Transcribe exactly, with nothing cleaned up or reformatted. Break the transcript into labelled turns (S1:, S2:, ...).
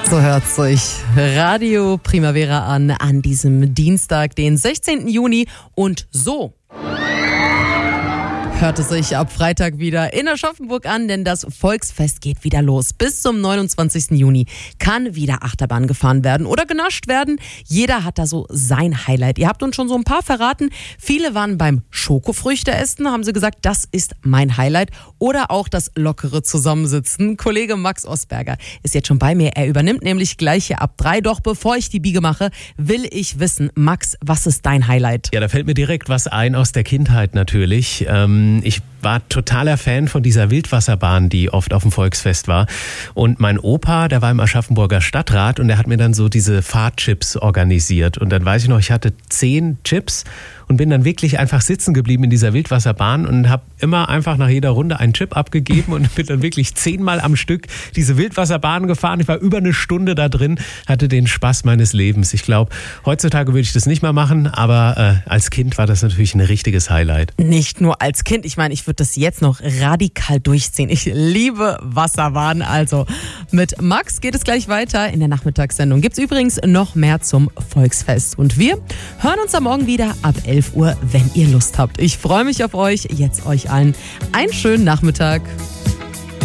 S1: So hört sich Radio Primavera an, an diesem Dienstag, den sechzehnten Juni. Und so hört es sich ab Freitag wieder in Aschaffenburg an, denn das Volksfest geht wieder los. Bis zum neunundzwanzigsten Juni kann wieder Achterbahn gefahren werden oder genascht werden. Jeder hat da so sein Highlight. Ihr habt uns schon so ein paar verraten. Viele waren beim Schokofrüchte essen, haben sie gesagt, das ist mein Highlight. Oder auch das lockere Zusammensitzen. Kollege Max Osberger ist jetzt schon bei mir. Er übernimmt nämlich gleich hier ab drei. Doch bevor ich die Biege mache, will ich wissen, Max, was ist dein Highlight?
S2: Ja, da fällt mir direkt was ein aus der Kindheit natürlich. Ähm Ich war totaler Fan von dieser Wildwasserbahn, die oft auf dem Volksfest war. Und mein Opa, der war im Aschaffenburger Stadtrat und der hat mir dann so diese Fahrchips organisiert. Und dann weiß ich noch, ich hatte zehn Chips und bin dann wirklich einfach sitzen geblieben in dieser Wildwasserbahn und habe immer einfach nach jeder Runde einen Chip abgegeben und bin dann wirklich zehnmal am Stück diese Wildwasserbahn gefahren. Ich war über eine Stunde da drin, hatte den Spaß meines Lebens. Ich glaube, heutzutage würde ich das nicht mehr machen, aber äh, als Kind war das natürlich ein richtiges Highlight.
S1: Nicht nur als Kind, ich meine, ich würde das jetzt noch radikal durchziehen. Ich liebe Wasserbahn. Also mit Max geht es gleich weiter. In der Nachmittagssendung gibt es übrigens noch mehr zum Volksfest. Und wir hören uns am Morgen wieder ab elf Uhr, wenn ihr Lust habt. Ich freue mich auf euch. Jetzt euch allen einen schönen Nachmittag.